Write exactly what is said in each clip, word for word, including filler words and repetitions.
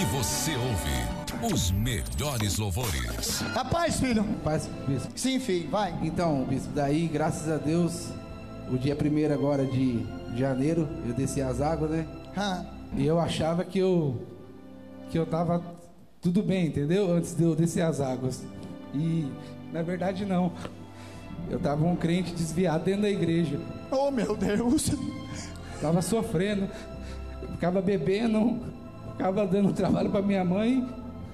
Aqui você ouve os melhores louvores. Rapaz, filho. Paz, bispo. Sim, filho, vai. Então, bispo, daí, graças a Deus, o dia primeiro agora de janeiro, eu desci as águas, né? Ah. E eu achava que eu que eu tava tudo bem, entendeu? Antes de eu descer as águas. E, na verdade, não. Eu tava um crente desviado dentro da igreja. Oh, meu Deus. Tava sofrendo. Ficava bebendo. Ficava dando trabalho pra minha mãe.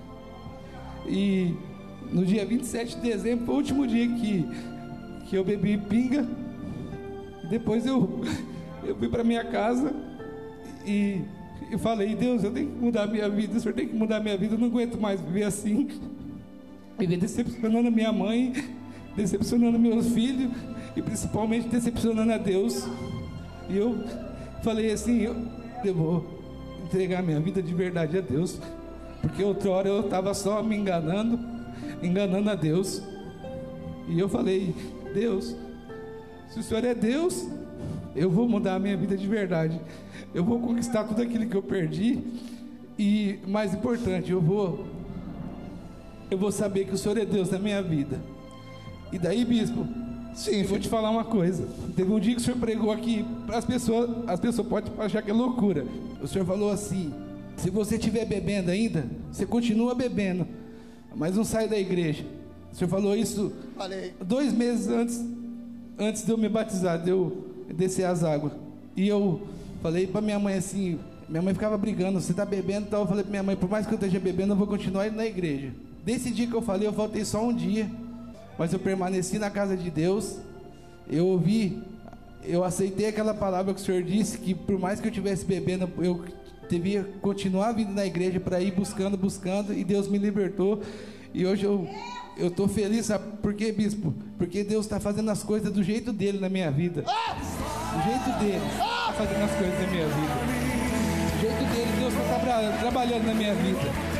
E no dia vinte e sete de dezembro foi o último dia que, que eu bebi pinga. Depois eu, eu fui pra minha casa e eu falei: Deus, eu tenho que mudar a minha vida. O Senhor tem que mudar a minha vida. Eu não aguento mais viver assim. Ele decepcionando a minha mãe, decepcionando meus filhos e principalmente decepcionando a Deus. E eu falei assim: eu, eu vou entregar minha vida de verdade a Deus, porque outra hora eu estava só me enganando, enganando a Deus. E eu falei: Deus, se o Senhor é Deus, eu vou mudar a minha vida de verdade. Eu vou conquistar tudo aquilo que eu perdi. E mais importante, eu vou Eu vou saber que o Senhor é Deus na minha vida. E daí, bispo, sim, eu vou te falar uma coisa. Teve um dia que o Senhor pregou aqui, as pessoas, as pessoas podem achar que é loucura. O Senhor falou assim: se você estiver bebendo ainda, você continua bebendo, mas não sai da igreja. O Senhor falou isso Falei. dois meses antes, antes de eu me batizar, de eu descer as águas. E eu falei para minha mãe assim, minha mãe ficava brigando: você está bebendo e tal. Eu falei para minha mãe: por mais que eu esteja bebendo, eu vou continuar indo na igreja. Desse dia que eu falei, eu faltei só um dia, mas eu permaneci na casa de Deus. Eu ouvi, eu aceitei aquela palavra que o Senhor disse, que por mais que eu estivesse bebendo, eu devia continuar vindo na igreja para ir buscando, buscando, e Deus me libertou. E hoje eu eu estou feliz, sabe por quê, bispo? Porque Deus está fazendo as coisas do jeito dele na minha vida. Do jeito dele, está fazendo as coisas na minha vida. Do jeito dele, Deus está tra- trabalhando na minha vida.